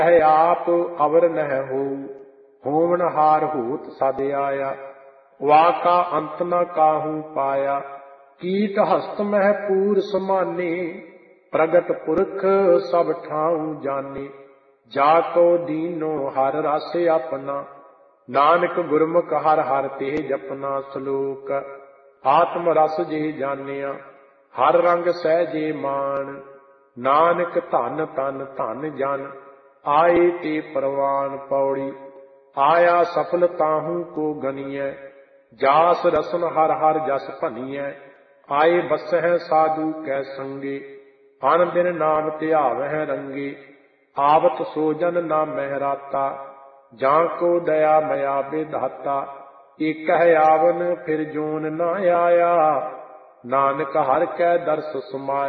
है आप अवर नह हो, होवनहार होत सद आया। वाका अंत न काहू पाया, कीट हस्त मह पूर समाने। प्रगट पुरख सब ठाऊं जाने, जाको दीनो हर रस अपना। नानक गुरमुख हर हर ते जपना। सलोक आत्म रस जे जानिया, हर रंग सहजे मान। नानक धन तन धन जन, आए ते परवान। पौड़ी आया सफल ताहू को गनिय, जास रसन हर हर जस भनिय। आए बसह साधु कै संगे, अन दिन नाम ध्यावह रंगे। आवत सोजन ना महराता, जाको दया मया बेधाता। एक है आवन फिर जोन न आया, नानक हर कै दर्श समाया।